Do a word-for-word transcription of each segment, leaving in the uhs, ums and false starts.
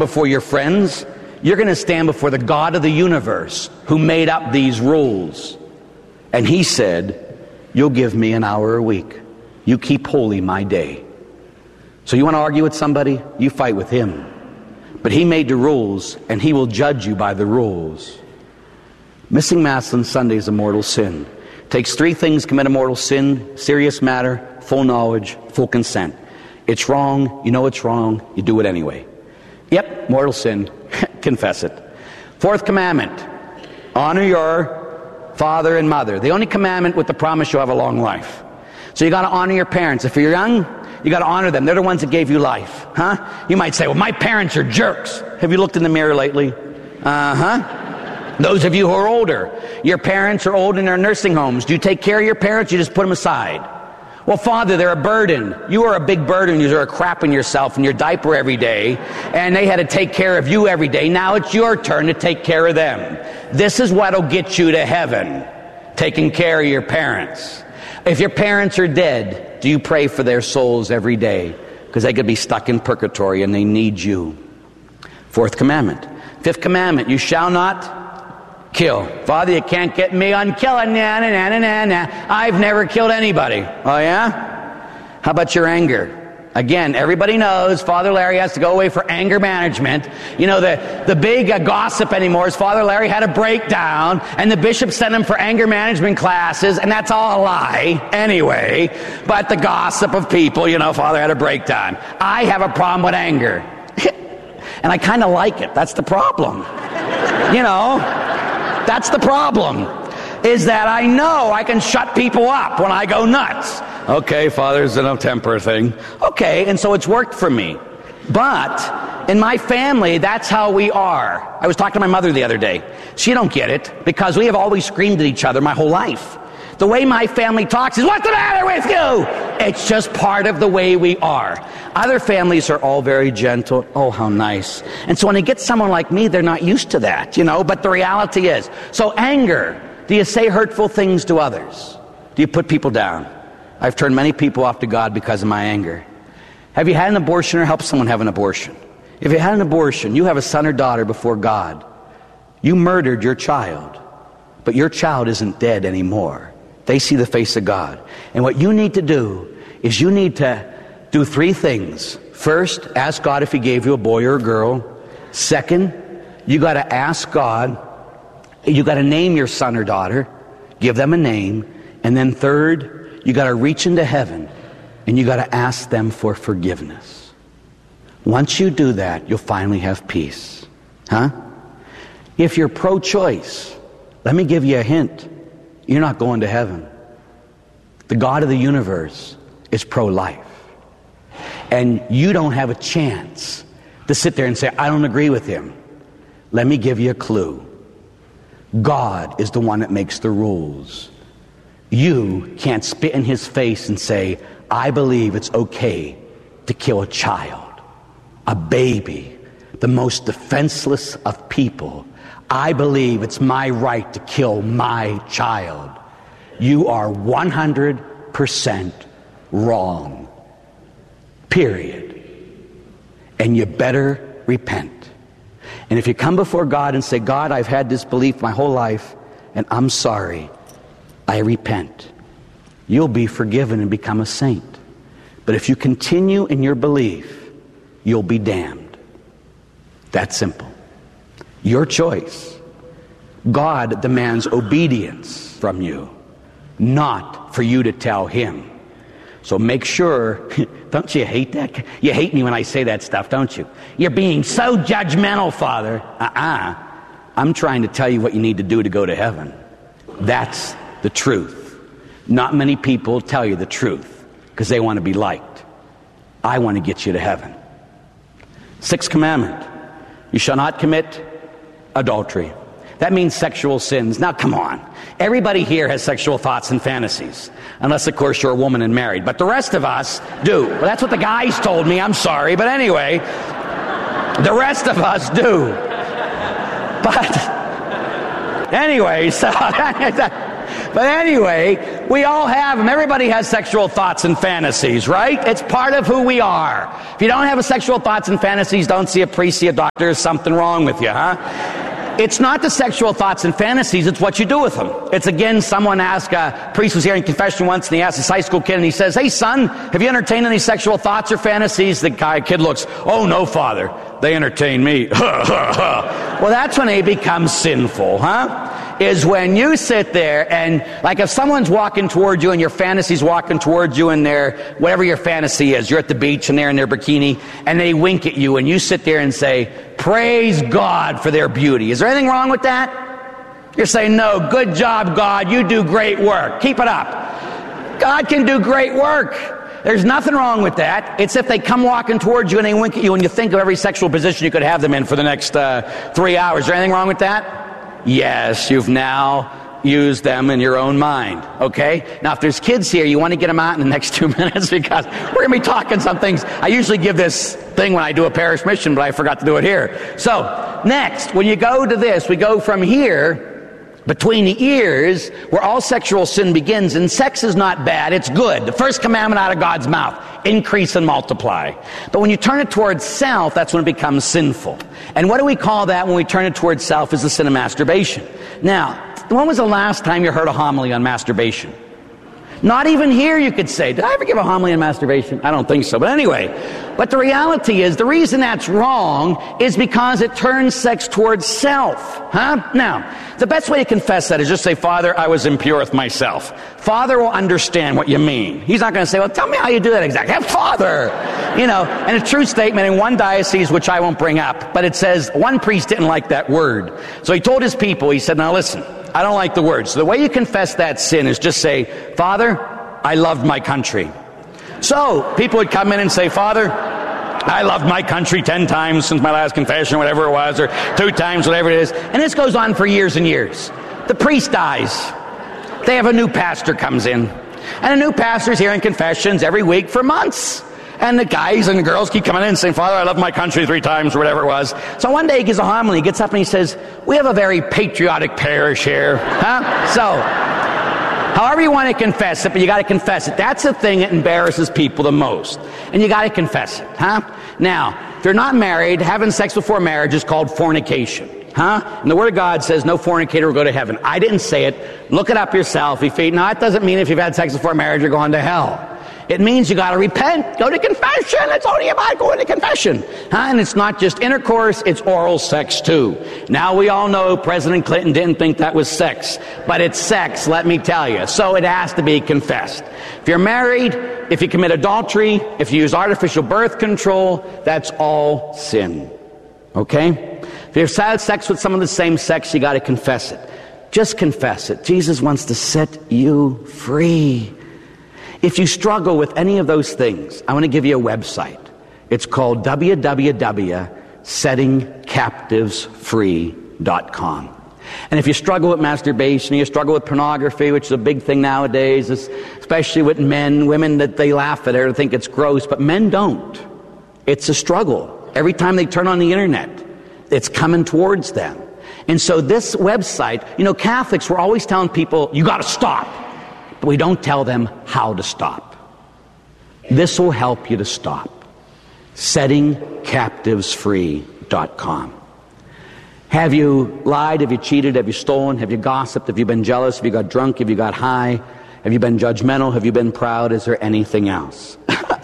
before your friends. You're going to stand before the God of the universe who made up these rules. And he said, you'll give me an hour a week. You keep holy my day. So you want to argue with somebody? You fight with him. But he made the rules, and he will judge you by the rules. Missing Mass on Sunday is a mortal sin. It takes three things to commit a mortal sin: serious matter, full knowledge, full consent. It's wrong, you know it's wrong, you do it anyway. Yep, mortal sin. Confess it. Fourth commandment, honor your father and mother. The only commandment with the promise you'll have a long life. So you got to honor your parents. If you're young, you got to honor them. They're the ones that gave you life. Huh? You might say, well, my parents are jerks. Have you looked in the mirror lately? Uh-huh. Those of you who are older, your parents are old in their nursing homes. Do you take care of your parents? You just put them aside. Well, Father, they're a burden. You are a big burden. You're crapping yourself in your diaper every day, and they had to take care of you every day. Now it's your turn to take care of them. This is what'll get you to heaven, taking care of your parents. If your parents are dead, do you pray for their souls every day? Because they could be stuck in purgatory and they need you. Fourth commandment. Fifth commandment, you shall not kill. Father, you can't get me on killing. Nah, nah, nah, nah, nah. I've never killed anybody. Oh yeah? How about your anger? Again, everybody knows Father Larry has to go away for anger management. You know, the, the big uh, gossip anymore is Father Larry had a breakdown, and the bishop sent him for anger management classes, and that's all a lie anyway. But the gossip of people, you know, Father had a breakdown. I have a problem with anger. And I kind of like it. That's the problem. You know, that's the problem. Is that I know I can shut people up when I go nuts. Okay, Father, it's a no temper thing. Okay, and so it's worked for me. But in my family, that's how we are. I was talking to my mother the other day. She don't get it because we have always screamed at each other my whole life. The way my family talks is, what's the matter with you? It's just part of the way we are. Other families are all very gentle. Oh, how nice. And so when they get someone like me, they're not used to that, you know, but the reality is. So anger. Do you say hurtful things to others? Do you put people down? I've turned many people off to God because of my anger. Have you had an abortion or helped someone have an abortion? If you had an abortion, you have a son or daughter before God. You murdered your child, but your child isn't dead anymore. They see the face of God. And what you need to do is you need to do three things. First, ask God if he gave you a boy or a girl. Second, you got to ask God. You got to name your son or daughter, give them a name, and then third, you got to reach into heaven and you got to ask them for forgiveness. Once you do that, you'll finally have peace. Huh? If you're pro-choice, let me give you a hint. You're not going to heaven. The God of the universe is pro-life. And you don't have a chance to sit there and say, I don't agree with him. Let me give you a clue. God is the one that makes the rules. You can't spit in his face and say, I believe it's okay to kill a child, a baby, the most defenseless of people. I believe it's my right to kill my child. You are one hundred percent wrong. Period. And you better repent. And if you come before God and say, God, I've had this belief my whole life, and I'm sorry, I repent, you'll be forgiven and become a saint. But if you continue in your belief, you'll be damned. That simple. Your choice. God demands obedience from you, not for you to tell him. So make sure, don't you hate that? You hate me when I say that stuff, don't you? You're being so judgmental, Father. Uh-uh. I'm trying to tell you what you need to do to go to heaven. That's the truth. Not many people tell you the truth because they want to be liked. I want to get you to heaven. Sixth commandment. You shall not commit adultery. That means sexual sins. Now, come on. Everybody here has sexual thoughts and fantasies. Unless, of course, you're a woman and married. But the rest of us do. Well, that's what the guys told me. I'm sorry. But anyway, the rest of us do. But anyway, so But anyway, we all have them. Everybody has sexual thoughts and fantasies, right? It's part of who we are. If you don't have a sexual thoughts and fantasies, don't see a priest, see a doctor. There's something wrong with you, huh? It's not the sexual thoughts and fantasies, it's what you do with them. It's again, someone asked, a priest was here in confession once, and he asked this high school kid, and he says, hey son, have you entertained any sexual thoughts or fantasies? The guy, kid looks, oh no, father, they entertain me. Well, that's when they become sinful, huh? Is when you sit there and, like if someone's walking toward you and your fantasy's walking towards you and their, whatever your fantasy is, you're at the beach and they're in their bikini and they wink at you and you sit there and say, praise God for their beauty. Is there anything wrong with that? You're saying, no, good job, God, you do great work. Keep it up. God can do great work. There's nothing wrong with that. It's if they come walking towards you and they wink at you and you think of every sexual position you could have them in for the next uh, three hours. Is there anything wrong with that? Yes, you've now used them in your own mind, okay? Now, if there's kids here, you want to get them out in the next two minutes because we're going to be talking some things. I usually give this thing when I do a parish mission, but I forgot to do it here. So, next, when you go to this, we go from here, between the ears, where all sexual sin begins, and sex is not bad, it's good. The first commandment out of God's mouth, increase and multiply. But when you turn it towards self, that's when it becomes sinful. And what do we call that when we turn it towards self is the sin of masturbation. Now, when was the last time you heard a homily on masturbation? Not even here you could say, did I ever give a homily on masturbation? I don't think so, but anyway. But the reality is, the reason that's wrong is because it turns sex towards self. Huh? Now, the best way to confess that is just say, Father, I was impure with myself. Father will understand what you mean. He's not going to say, well, tell me how you do that exactly. Hey, Father! You know, and a true statement in one diocese, which I won't bring up, but it says one priest didn't like that word. So he told his people, he said, now listen, I don't like the word. So the way you confess that sin is just say, Father, I loved my country. So people would come in and say, Father, I loved my country ten times since my last confession, whatever it was, or two times, whatever it is. And this goes on for years and years. The priest dies. They have a new pastor comes in. And a new pastor's here in confessions every week for months. And the guys and the girls keep coming in and saying, Father, I love my country three times, or whatever it was. So one day he gives a homily, he gets up and he says, we have a very patriotic parish here. Huh? So, however you want to confess it, but you got to confess it. That's the thing that embarrasses people the most. And you got to confess it. Huh? Now, if you're not married, having sex before marriage is called fornication. Huh? And the Word of God says no fornicator will go to heaven. I didn't say it. Look it up yourself. If you, now, it doesn't mean if you've had sex before marriage, you're going to hell. It means you got to repent, go to confession. It's only about going to confession. Huh? And it's not just intercourse, it's oral sex too. Now we all know President Clinton didn't think that was sex, but it's sex, let me tell you. So it has to be confessed. If you're married, if you commit adultery, if you use artificial birth control, that's all sin. Okay? If you've had sex with someone of the same sex, you got to confess it. Just confess it. Jesus wants to set you free. If you struggle with any of those things, I want to give you a website. It's called w w w dot setting captives free dot com. And if you struggle with masturbation, you struggle with pornography, which is a big thing nowadays, especially with men, women that they laugh at it or think it's gross, but men don't. It's a struggle. Every time they turn on the internet, it's coming towards them. And so this website, you know, Catholics were always telling people, you got to stop. But we don't tell them how to stop. This will help you to stop. setting captives free dot com. Have you lied? Have you cheated? Have you stolen? Have you gossiped? Have you been jealous? Have you got drunk? Have you got high? Have you been judgmental? Have you been proud? Is there anything else?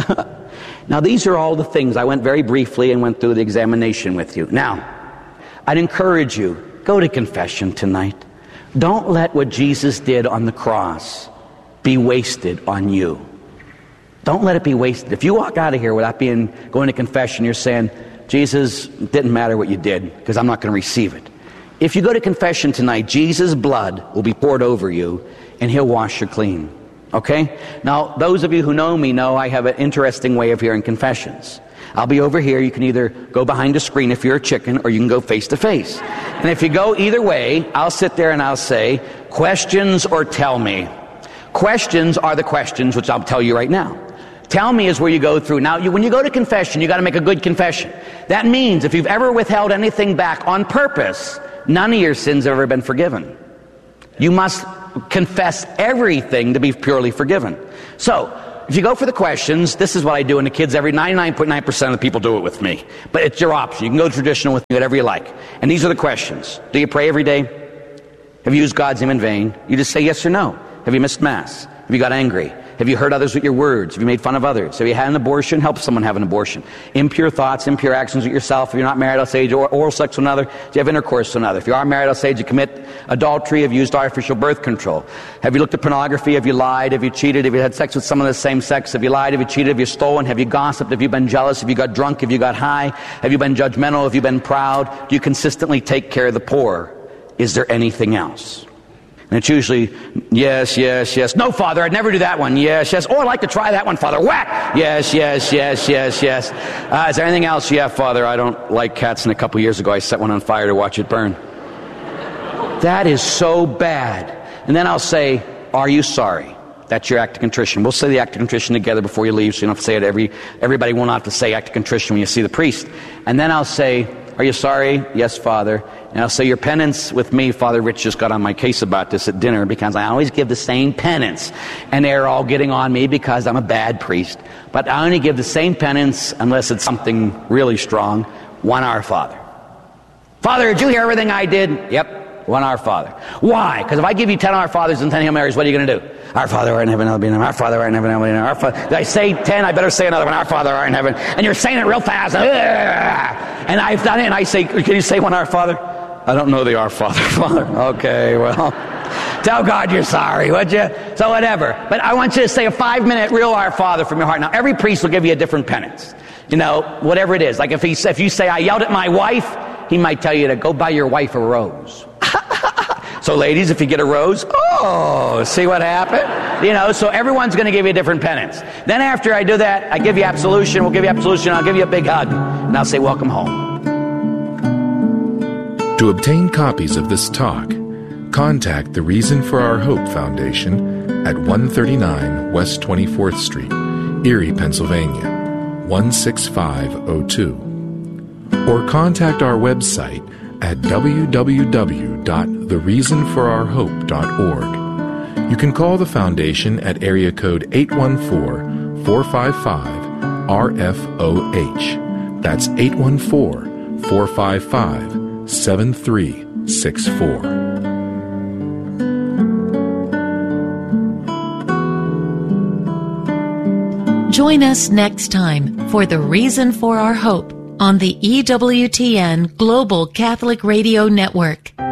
Now, these are all the things. I went very briefly and went through the examination with you. Now, I'd encourage you, go to confession tonight. Don't let what Jesus did on the cross be wasted on you. Don't let it be wasted. If you walk out of here without being going to confession, you're saying, Jesus, it didn't matter what you did because I'm not going to receive it. If you go to confession tonight, Jesus' blood will be poured over you and he'll wash you clean. Okay? Now, those of you who know me know I have an interesting way of hearing confessions. I'll be over here. You can either go behind a screen if you're a chicken, or you can go face to face. And if you go either way, I'll sit there and I'll say, questions or tell me. Questions are the questions which I'll tell you right now. Tell me is where you go through. Now, you, when you go to confession, you got to make a good confession. That means if you've ever withheld anything back on purpose, none of your sins have ever been forgiven. You must confess everything to be purely forgiven. So, if you go for the questions, this is what I do, and the kids, every ninety-nine point nine percent of the people do it with me. But it's your option. You can go traditional with me, whatever you like. And these are the questions. Do you pray every day? Have you used God's name in vain? You just say yes or no. Have you missed Mass? Have you got angry? Have you hurt others with your words? Have you made fun of others? Have you had an abortion? Help someone have an abortion. Impure thoughts, impure actions with yourself. If you're not married, I'll say or oral sex with another. Do you have intercourse with another? If you are married, I'll say you commit adultery. Have you used artificial birth control? Have you looked at pornography? Have you lied? Have you cheated? Have you had sex with someone of the same sex? Have you lied? Have you cheated? Have you stolen? Have you gossiped? Have you been jealous? Have you got drunk? Have you got high? Have you been judgmental? Have you been proud? Do you consistently take care of the poor? Is there anything else? And it's usually, yes, yes, yes. No, Father, I'd never do that one. Yes, yes. Oh, I'd like to try that one, Father. Whack! Yes, yes, yes, yes, yes. Uh, is there anything else? Yeah, Father, I don't like cats, and a couple years ago I set one on fire to watch it burn. That is so bad. And then I'll say, are you sorry? That's your act of contrition. We'll say the act of contrition together before you leave, so you don't have to say it every, everybody will not have to say act of contrition when you see the priest. And then I'll say, are you sorry? Yes, Father. And I'll say, your penance with me, Father Rich just got on my case about this at dinner because I always give the same penance. And they're all getting on me because I'm a bad priest. But I only give the same penance unless it's something really strong. One Our Father. Father, did you hear everything I did? Yep. One Our Father. Why? Because if I give you ten Our Fathers and ten Hail Marys, what are you going to do? Our Father, art in heaven, hallowed be thy name. Our Father, art in heaven, hallowed be thy name. Our Father. Did I say ten? I better say another one. Our Father, art in heaven. And you're saying it real fast. And I've done it, and I say, can you say one Our Father? I don't know the Our Father, Father. Okay, well, tell God you're sorry, would you? So whatever. But I want you to say a five-minute real Our Father from your heart. Now, every priest will give you a different penance. You know, whatever it is. Like if, he, if you say, I yelled at my wife, he might tell you to go buy your wife a rose. So ladies, if you get a rose, oh, see what happened? You know, so everyone's going to give you a different penance. Then after I do that, I give you absolution. We'll give you absolution. I'll give you a big hug. And I'll say, welcome home. To obtain copies of this talk, contact the Reason for Our Hope Foundation at one thirty-nine West twenty-fourth Street, Erie, Pennsylvania, one six five oh two. Or contact our website at w w w dot the reason for our hope dot org. You can call the foundation at area code eight one four, four five five, R F O H. That's eight one four, four five five, seven three six four. Join us next time for The Reason for Our Hope on the E W T N Global Catholic Radio Network.